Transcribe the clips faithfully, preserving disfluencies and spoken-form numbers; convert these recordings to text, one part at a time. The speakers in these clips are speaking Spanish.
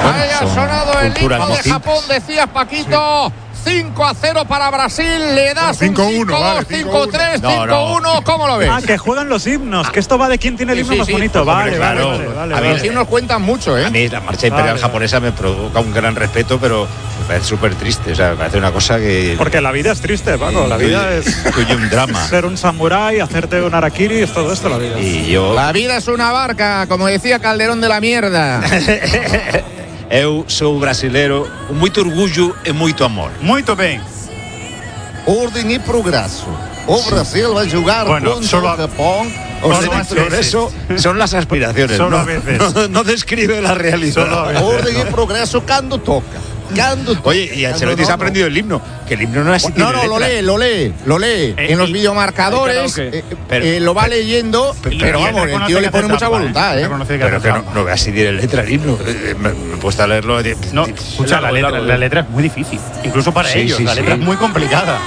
Ahí ha sonado el himno de Japón, decías, Paquito. cinco a cero para Brasil, le das cinco un cinco dos, cinco tres, cinco uno, ¿cómo lo ves? Ah, que juegan los himnos, que esto va de quién tiene el himno sí, más sí, bonito. sí, vale, hombre, vale, claro. vale, vale, A mí vale. los himnos cuentan mucho, ¿eh? A mí la marcha imperial Vale, japonesa me provoca un gran respeto, pero me parece súper triste. O sea, me parece una cosa que. Porque la vida es triste, Paco. La vida es Incluye un drama. ser un samurái, hacerte un harakiri, es todo esto la vida. Y yo. La vida es una barca, como decía Calderón de la mierda. Eu sou brasileiro, muito orgulho e muito amor. Muito bem. Ordem e progresso. O Brasil vai jogar bueno, contra solo o Japón. O sea, el progreso son las aspiraciones, solo no, a veces. No, no describe la realidad. Solo a veces. Ordem e progresso cando toca. Cando toca. Oye, y Ancelotti se ha aprendido el himno, que el himno no es No, no, lo lee, lo lee, lo lee. Eh, en los y- videomarcadores eh, Pero- eh, lo va leyendo, pero- pero Y él vamos, el reconoce tío que le hace pone mucha trampa, voluntad, ¿eh? Reconoce que Pero hace que no, trampa. no veas si tiene letra el himno. Eh, Me, me cuesta leerlo. eh, No, eh, escucha, la letra, la letra es muy difícil, incluso para Sí, ellos. sí, la letra sí. es muy complicada.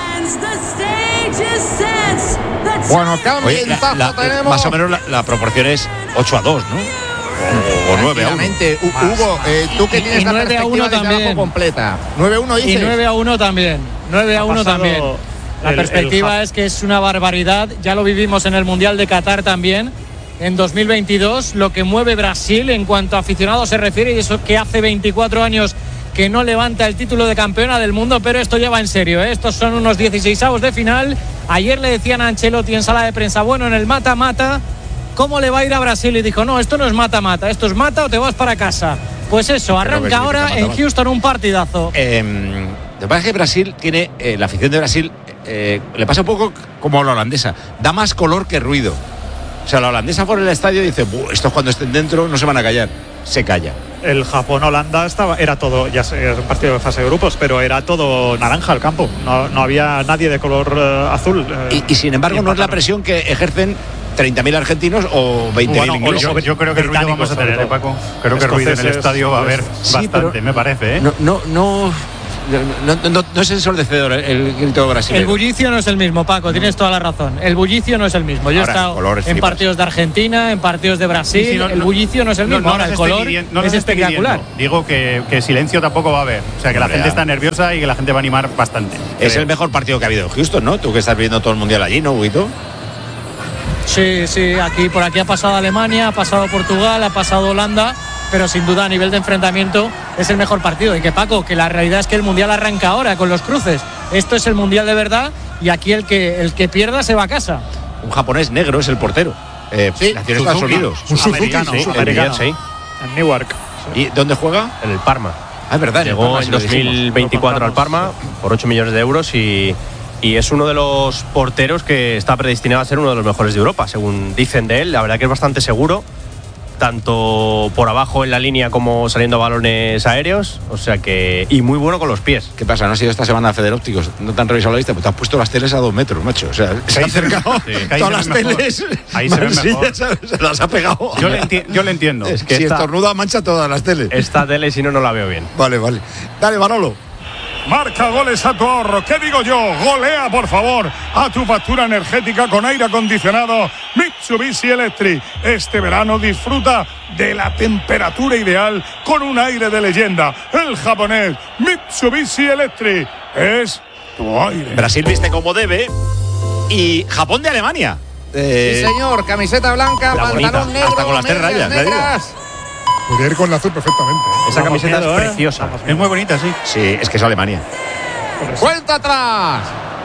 Bueno, qué Oye, la- ambientazo la- tenemos. más o menos la, la proporción es ocho a dos, ¿no? O, o nueve a uno. Tranquilamente. U- Hugo, eh, tú que Y- tienes y la nueve a uno perspectiva de también. trabajo completa. nueve a uno Y dices. nueve a uno también. nueve a Ha uno pasado también. La el- perspectiva el- es que es una barbaridad. Ya lo vivimos en el Mundial de Qatar también. En dos mil veintidós, lo que mueve Brasil en cuanto a aficionados se refiere, y eso que hace veinticuatro años que no levanta el título de campeona del mundo, pero esto ya va en serio, ¿eh? Estos son unos dieciseisavos de final. Ayer le decían a Ancelotti en sala de prensa, bueno, en el mata-mata, ¿cómo le va a ir a Brasil? Y dijo, no, esto no es mata-mata, esto es mata o te vas para casa. Pues eso, Creo que arranca significa ahora en mata-mata. Houston un partidazo. Eh, lo que pasa es que Brasil tiene, eh, la afición de Brasil eh, le pasa un poco como a la holandesa, da más color que ruido. O sea, la holandesa por el estadio dice, estos cuando estén dentro no se van a callar, se calla. El Japón-Holanda estaba, era todo, ya sé, es un partido de fase de grupos, pero era todo naranja el campo. No, no había nadie de color eh, azul. eh, Y, y sin embargo, y no es la empataron. presión que ejercen treinta mil argentinos o veinte mil Bueno, ingleses. yo, yo creo que ruido británicos, vamos a tener, sobre ¿eh, Paco? Creo que ruido en el Escoceses, estadio va a haber Sí, bastante, pero- me parece, ¿eh? No, no, no, no, no, no, no es ensordecedor el, el grito brasileño. El bullicio no es el mismo, Paco, tienes toda la razón. El bullicio no es el mismo. Yo he Ahora, el estado color es en flipas. partidos de Argentina, en partidos de Brasil. Sí, sí, no, el no, bullicio no es el no, mismo. no Ahora, nos el estoy color midiendo- no nos es estoy espectacular. midiendo. Digo que, que silencio tampoco va a haber. O sea, que la Hombre, gente ya. está nerviosa y que la gente va a animar bastante. Es Creo. el mejor partido que ha habido en Houston, ¿no? Tú que estás viendo todo el mundial allí, ¿no, Huguito? Sí, sí, aquí por aquí ha pasado Alemania, ha pasado Portugal, ha pasado Holanda, pero sin duda a nivel de enfrentamiento es el mejor partido. Y que Paco, que la realidad es que el Mundial arranca ahora con los cruces. Esto es el Mundial de verdad y aquí el que el que pierda se va a casa. Un japonés negro es el portero. Eh, Sí, nació en Estados Suzuki. Unidos. Un Suzuki, Americano, Sí, americano. sí. En Newark. ¿Y dónde juega? En el Parma. Ah, es verdad. Llegó en el Parma, sí lo dos mil dijimos. veinticuatro al Parma por ocho millones de euros y, y es uno de los porteros que está predestinado a ser uno de los mejores de Europa, según dicen de él. La verdad que es bastante seguro, tanto por abajo en la línea como saliendo a balones aéreos, o sea que y muy bueno con los pies. ¿Qué pasa? ¿No ha sido esta semana a Feder Ópticos? ¿No te han revisado la lista? Pues te has puesto las teles a dos metros, macho. O sea, se ha acercado Sí, que ahí todas las se ve mejor. teles. Ahí se ve mansillas, mejor. ¿sabes? Se las ha pegado. Yo le, enti- yo le entiendo. Es que que si esta- estornuda mancha todas las teles. Esta tele si no, no la veo bien. Vale, vale. Dale, Manolo. Marca goles a tu ahorro. ¿Qué digo yo? Golea, por favor, a tu factura energética con aire acondicionado Mitsubishi Electric. Este verano disfruta de la temperatura ideal con un aire de leyenda. El japonés Mitsubishi Electric es tu aire. Brasil viste como debe y Japón de Alemania. Eh, Sí, señor, camiseta blanca, la bonita, pantalón negro, hasta con las tres medias rayas, ya digo. negras. Podría ir con la azul perfectamente. ¿eh? Esa Damos camiseta miedo, es ¿eh? preciosa. Damos Es muy bonita, sí. Sí, es que es Alemania. Cuenta atrás.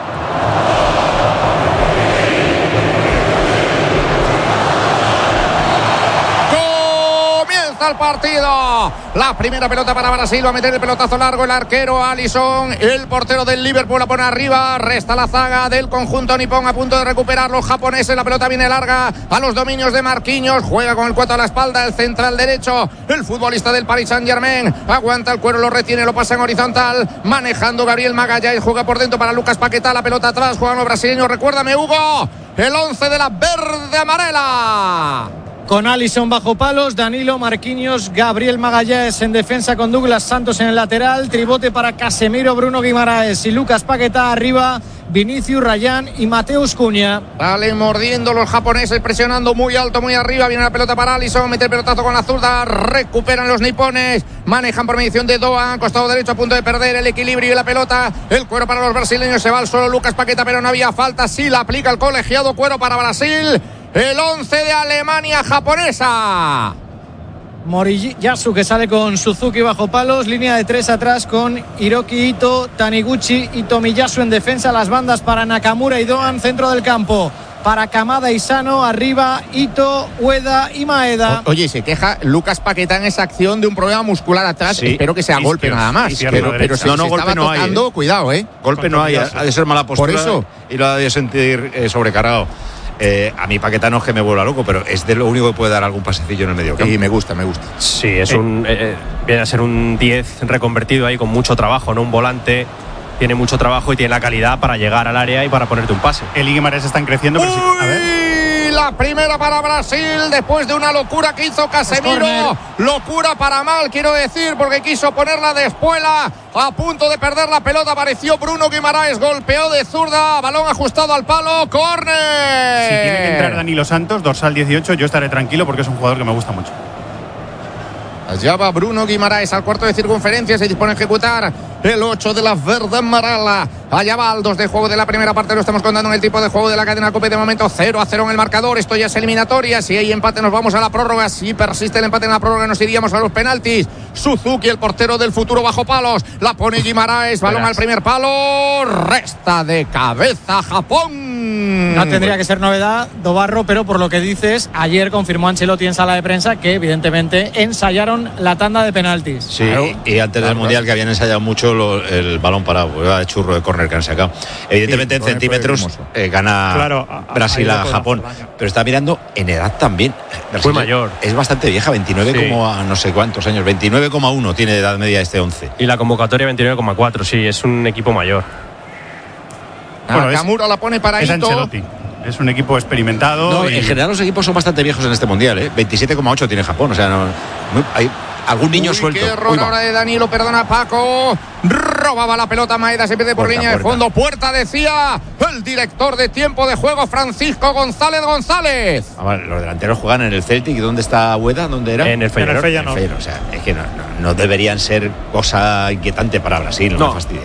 Comienza el partido. La primera pelota para Brasil. Va a meter el pelotazo largo el arquero Alisson. El portero del Liverpool la pone arriba. Resta la zaga del conjunto nipón a punto de recuperar los japoneses. La pelota viene larga a los dominios de Marquinhos. Juega con el cuatro a la espalda. El central derecho. El futbolista del Paris Saint-Germain. Aguanta el cuero, lo retiene, lo pasa en horizontal. Manejando Gabriel Magallanes. Juega por dentro para Lucas Paquetá. La pelota atrás. Juegan los brasileños. Recuérdame, Hugo. El once de la verde amarela. Con Alisson bajo palos, Danilo, Marquinhos, Gabriel Magallanes en defensa con Douglas Santos en el lateral, tribote para Casemiro, Bruno Guimaraes y Lucas Paquetá arriba. Vinicius, Rayán y Mateus Cunha. Salen mordiendo los japoneses, presionando muy alto, muy arriba. Viene la pelota para Alisson, mete el pelotazo con la zurda. Recuperan los nipones. Manejan por medición de Doan, costado derecho, a punto de perder el equilibrio y la pelota. El cuero para los brasileños, se va al suelo Lucas Paqueta, pero no había falta. Sí la aplica el colegiado, cuero para Brasil. El once de Alemania japonesa. Moriyasu, que sale con Suzuki bajo palos, línea de tres atrás con Hiroki Ito, Taniguchi y Tomiyasu en defensa, las bandas para Nakamura y Doan, centro del campo para Kamada y Sano, arriba Ito, Ueda y Maeda. O, oye, se queja Lucas Paquetá en esa acción de un problema muscular atrás. Sí. Espero que sea Izquierdo, golpe nada más. Pero, pero si no, no, se golpe estaba no hay, tocando, ¿eh? Cuidado, ¿eh? Golpe no hay, ha de ser mala postura. Por eso. Y lo ha de sentir eh, sobrecargado. Eh, a mí Paquetá no es que me vuelva loco, pero es de lo único que puede dar algún pasecillo en el medio campo. Y me gusta, me gusta. Sí, es eh. un eh, viene a ser un diez reconvertido ahí con mucho trabajo, no un volante. Tiene mucho trabajo y tiene la calidad para llegar al área y para ponerte un pase. El y Guimarães están creciendo, pero sí. A ver. La primera para Brasil después de una locura que hizo Casemiro. Locura para mal, quiero decir, porque quiso ponerla de espuela. A punto de perder la pelota apareció Bruno Guimarães, golpeó de zurda, balón ajustado al palo, córner. Si tiene que entrar Danilo Santos, dorsal dieciocho, yo estaré tranquilo porque es un jugador que me gusta mucho. Allá va Bruno Guimarães al cuarto de circunferencia, se dispone a ejecutar el ocho de la Verde Marala. Allá va al dos de juego de la primera parte, lo estamos contando en el tipo de juego de la cadena COPE. De momento cero a cero en el marcador, esto ya es eliminatoria. Si hay empate nos vamos a la prórroga, si persiste el empate en la prórroga nos iríamos a los penaltis. Suzuki, el portero del futuro, bajo palos, la pone Guimarães, balón al primer palo, resta de cabeza Japón. No tendría que ser novedad, Dobarro, pero por lo que dices, ayer confirmó Ancelotti en sala de prensa que evidentemente ensayaron la tanda de penaltis. Sí, claro. y, y antes del claro, Mundial que habían ensayado mucho lo, el balón parado, pues, de churro de córner que han sacado. Evidentemente sí, en centímetros eh, gana claro, a, Brasil a, a Japón, pero está mirando en edad también. Fue mayor. Es bastante vieja, veintinueve, sí. como a no sé cuántos años, veintinueve coma uno tiene de edad media este once. Y la convocatoria veintinueve coma cuatro, sí, es un equipo mayor. Bueno, Nakamura la pone para es Ito. Ancelotti. Es un equipo experimentado. No, y... en general los equipos son bastante viejos en este mundial, ¿eh? veintisiete coma ocho tiene Japón, o sea, no, no hay algún niño Uy, suelto. Qué error ahora de Danilo, perdona Paco. Robaba la pelota Maeda, se pierde por puerta, línea puerta. de fondo. Puerta, decía el director de tiempo de juego, Francisco González González. Ah, vale, los delanteros juegan en el Celtic. ¿Y dónde está Ueda? ¿Dónde era? En el Feyenoord. O sea, es que no, no, no deberían ser cosa inquietante para Brasil, no, no me fastidia.